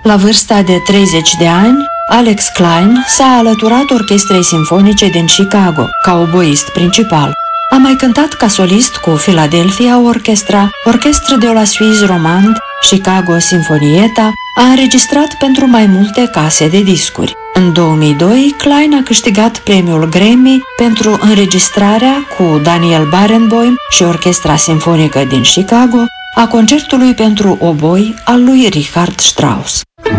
La vârsta de 30 de ani, Alex Klein s-a alăturat Orchestrei Simfonice din Chicago, ca oboist principal. A mai cântat ca solist cu Philadelphia Orchestra, Orchestre de la Suisse Romande, Chicago Sinfonietta, a înregistrat pentru mai multe case de discuri. În 2002, Klein a câștigat premiul Grammy pentru înregistrarea cu Daniel Barenboim și Orchestra Simfonică din Chicago a concertului pentru oboi al lui Richard Strauss.